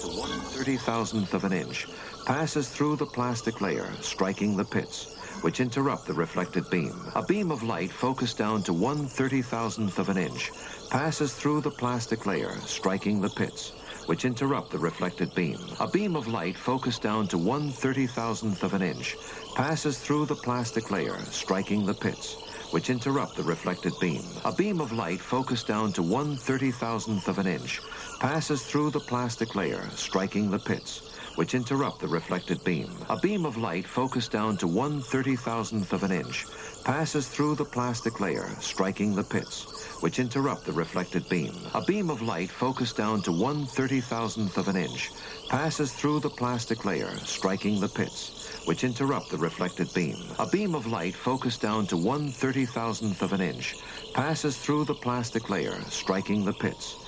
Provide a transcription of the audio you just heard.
to 1/30,000th of an inch, passes through the plastic layer, striking the pits, which interrupt the reflected beam. A beam of light focused down to 1/30,000th of an inch, passes through the plastic layer, striking the pits, which interrupt the reflected beam. A beam of light focused down to 1/30,000th of an inch, passes through the plastic layer, striking the pits, which interrupt the reflected beam. A beam of light focused down to 1/30,000th of an inch, passes through the plastic layer, striking the pits, which interrupt the reflected beam. A beam of light focused down to 1/30,000th of an inch, passes through the plastic layer, striking the pits, which interrupt the reflected beam. A beam of light focused down to 1/30,000th of an inch, passes through the plastic layer, striking the pits, which interrupt the reflected beam. A beam of light focused down to 1/30,000th of an inch, passes through the plastic layer, striking the pits,